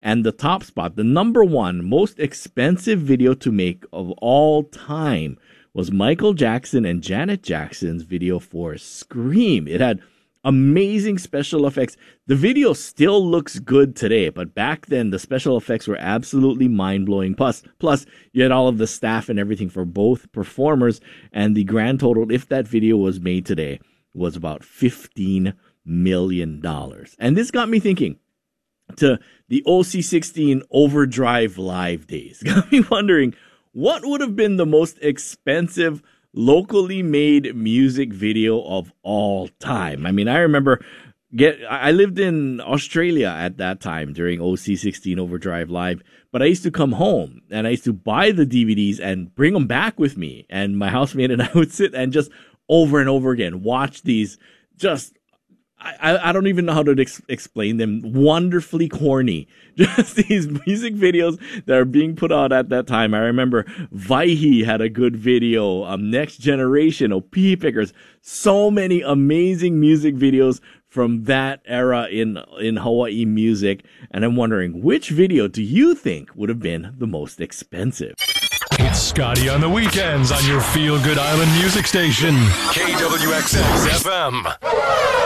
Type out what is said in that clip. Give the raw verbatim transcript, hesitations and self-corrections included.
And the top spot, the number one most expensive video to make of all time, was Michael Jackson and Janet Jackson's video for Scream. It had amazing special effects. The video still looks good today, but back then the special effects were absolutely mind-blowing. Plus, plus you had all of the staff and everything for both performers, and the grand total, if that video was made today, was about fifteen million dollars. And this got me thinking to the O C sixteen Overdrive Live days. Got me wondering, what would have been the most expensive locally made music video of all time? I mean, I remember get I lived in Australia at that time during O C sixteen Overdrive Live, but I used to come home and I used to buy the D V Ds and bring them back with me, and my housemate and I would sit and just over and over again watch these just I, I don't even know how to ex- explain them. Wonderfully corny. Just these music videos that are being put out at that time. I remember Vaihi had a good video. Um, Next Generation, O P Pickers. So many amazing music videos from that era in, in Hawaii music. And I'm wondering, which video do you think would have been the most expensive? It's Scotty on the weekends on your Feel Good Island music station. K W X X F M.